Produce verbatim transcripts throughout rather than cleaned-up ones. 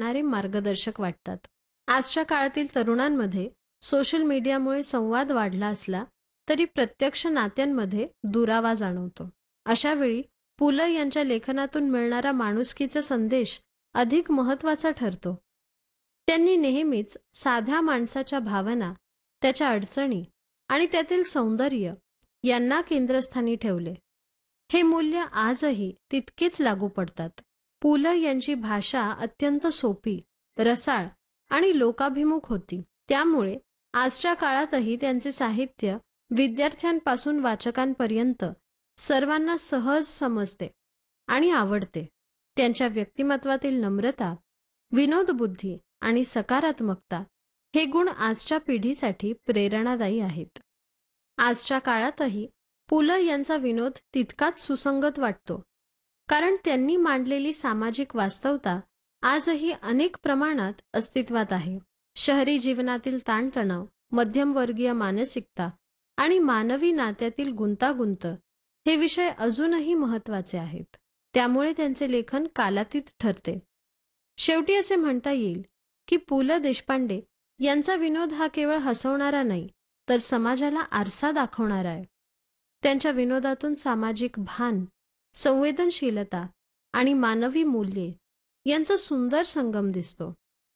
करणारे मार्गदर्शक वाटतात. आजच्या काळातील तरुणांमध्ये सोशल मीडियामुळे संवाद वाढला असला तरी प्रत्यक्ष नात्यांमध्ये दुरावा जाणवतो. अशा वेळी पु ल यांच्या लेखनातून मिळणारा माणुसकीचा संदेश अधिक महत्त्वाचा ठरतो. त्यांनी नेहमीच साध्या माणसाच्या भावना, त्याच्या अडचणी आणि त्यातील सौंदर्य यांना केंद्रस्थानी ठेवले. हे मूल्य आजही तितकेच लागू पडतात. पु ल यांची भाषा अत्यंत सोपी, रसाळ आणि लोकाभिमुख होती. त्यामुळे आजच्या काळातही त्यांचे साहित्य विद्यार्थ्यांपासून वाचकांपर्यंत सर्वांना सहज समजते आणि आवडते. त्यांच्या व्यक्तिमत्वातील नम्रता, विनोदबुद्धी आणि सकारात्मकता हे गुण आजच्या पिढीसाठी प्रेरणादायी आहेत. आजच्या काळातही पु ल यांचा विनोद तितकाच सुसंगत वाटतो, कारण त्यांनी मांडलेली सामाजिक वास्तवता आजही अनेक प्रमाणात अस्तित्वात आहे. शहरी जीवनातील ताणतणाव, मध्यमवर्गीय मानसिकता आणि मानवी नात्यातील गुंतागुंत हे विषय अजूनही महत्त्वाचे आहेत. त्यामुळे त्यांचे लेखन कालातीत ठरते. शेवटी असे म्हणता येईल की पु ल देशपांडे यांचा विनोद हा केवळ हसवणारा नाही, तर समाजाला आरसा दाखवणारा आहे. त्यांच्या विनोदातून सामाजिक भान, संवेदनशीलता आणि मानवी मूल्ये यांचा सुंदर संगम दिसतो.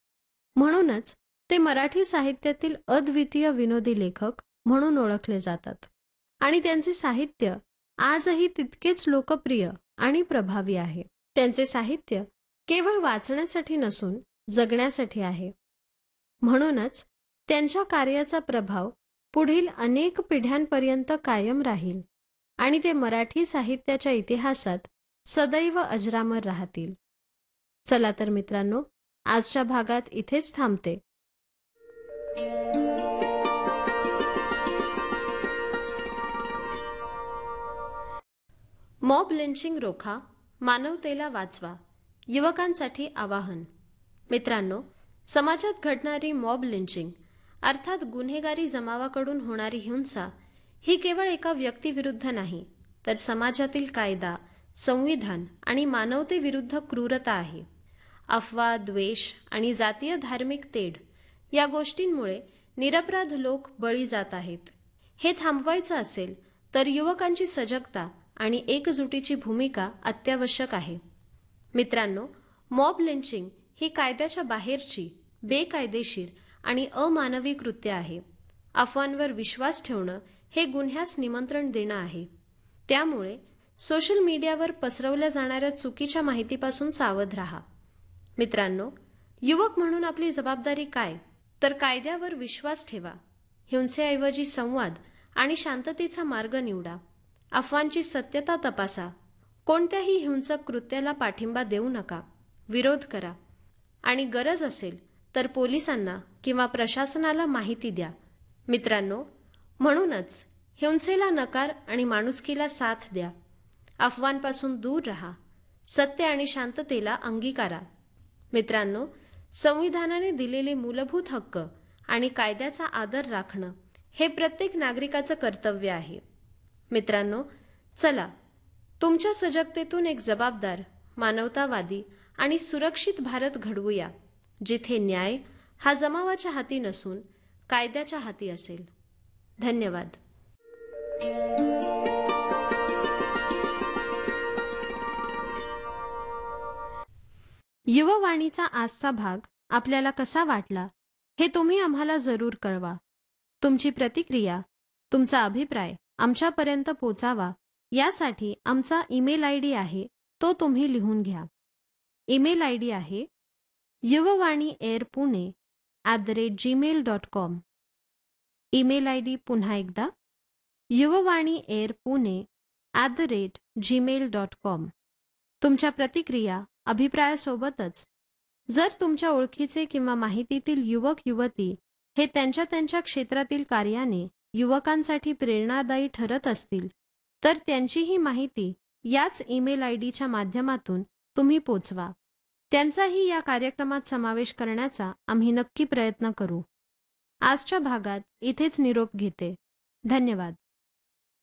म्हणूनच ते मराठी साहित्यातील अद्वितीय विनोदी लेखक म्हणून ओळखले जातात आणि त्यांचे साहित्य आजही तितकेच लोकप्रिय आणि प्रभावी आहे. त्यांचे साहित्य केवळ वाचण्यासाठी नसून जगण्यासाठी आहे. म्हणूनच त्यांच्या कार्याचा प्रभाव पुढील अनेक पिढ्यांपर्यंत कायम राहील आणि ते मराठी साहित्याच्या इतिहासात सदैव अजरामर राहतील. चला तर मित्रांनो, आजच्या भागात इथेच थांबते. मॉब लिंचिंग रोखा, मानवतेला वाचवा, युवकांसाठी आवाहन. मित्रांनो, समाजात घडणारी मॉब लिंचिंग अर्थात गुन्हेगारी जमावाकडून होणारी हिंसा ही केवळ एका व्यक्तीविरुद्ध नाही, तर समाजातील कायदा, संविधान आणि मानवतेविरुद्ध क्रूरता आहे. अफवा, द्वेष आणि जातीय धार्मिक तेढ या गोष्टींमुळे निरपराध लोक बळी जात आहेत. हे थांबवायचं असेल तर युवकांची सजगता आणि एकजुटीची भूमिका अत्यावश्यक आहे. मित्रांनो, मॉब लिंचिंग ही कायद्याच्या बाहेरची, बेकायदेशीर आणि अमानवी कृत्य आहे. अफवांवर विश्वास ठेवणं हे गुन्ह्यास निमंत्रण देणं आहे. त्यामुळे सोशल मीडियावर पसरवल्या जाणाऱ्या चुकीच्या माहितीपासून सावध राहा. मित्रांनो, युवक म्हणून आपली जबाबदारी काय, तर कायद्यावर विश्वास ठेवा, हिंसेऐवजी संवाद आणि शांततेचा मार्ग निवडा, अफवांची सत्यता तपासा, कोणत्याही हिंसक कृत्याला पाठिंबा देऊ नका, विरोध करा आणि गरज असेल तर पोलिसांना किंवा प्रशासनाला माहिती द्या. मित्रांनो, म्हणूनच हिंसेला नकार आणि माणुसकीला साथ द्या. अफवांपासून दूर राहा, सत्य आणि शांततेला अंगीकारा. मित्रांनो, संविधानाने दिलेले मूलभूत हक्क आणि कायद्याचा आदर राखणं हे प्रत्येक नागरिकाचं कर्तव्य आहे. मित्रांनो, चला तुमच्या सजगतेतून एक जबाबदार, मानवतावादी आणि सुरक्षित भारत घडवूया, जिथे न्याय हा जमावाच्या हाती नसून कायद्याच्या हाती असेल. धन्यवाद. युववाणीचा आजचा भाग आपल्याला कसा वाटला हे तुम्ही आम्हाला जरूर कळवा. तुमची प्रतिक्रिया, तुमचा अभिप्राय आमच्यापर्यंत पोचावा यासाठी आमचा ईमेल आय डी आहे, तो तुम्ही लिहून घ्या. ईमेल आय डी आहे Yuvvani air Pune at the rate Gmail dot com. Email I D पुन्हा एकदा Yuvvani air Pune at the rate Gmail dot com. तुमच्या प्रतिक्रिया, अभिप्रायासोबतच जर तुमच्या ओळखीचे किंवा माहितीतील युवक युवती हे त्यांच्या त्यांच्या क्षेत्रातील कार्याने युवकांसाठी प्रेरणादायी ठरत असतील तर त्यांचीही माहिती याच ईमेल आय डीच्या माध्यमातून तुम्ही पोचवा. त्यांचाही या कार्यक्रमात समावेश करण्याचा आम्ही नक्की प्रयत्न करू. आजच्या भागात इथेच निरोप घेते. धन्यवाद.